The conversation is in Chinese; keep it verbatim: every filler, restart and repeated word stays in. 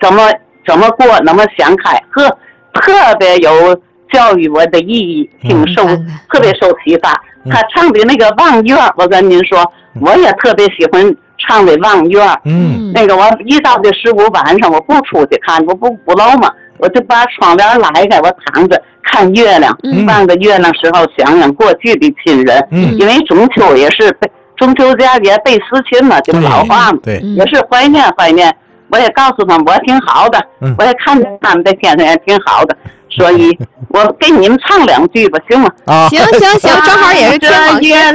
怎么怎么过那么想开，特特别有教育我的意义，挺受、嗯、特别受启发。他唱的那个望院，我跟您说，我也特别喜欢唱的望院。嗯，那个我一到这十五晚上，我不出去看，我不不漏嘛，我就把窗帘拉开，我躺着看月亮，嗯、望着月亮时候想想过去的亲人。嗯，因为中秋也是中秋佳节倍思亲嘛，就老话嘛，对，也是怀念怀念。我也告诉他们我挺好的，嗯、我也看见他们在天上也挺好的。所以我给你们唱两句吧，行吗？ 啊，行行行，正好也是天王